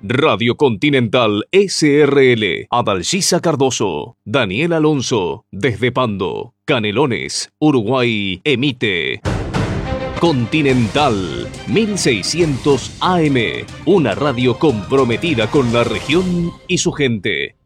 Radio Continental SRL, Adalgisa Cardoso, Daniel Alonso, desde Pando, Canelones, Uruguay, emite Continental 1600 AM, una radio comprometida con la región y su gente.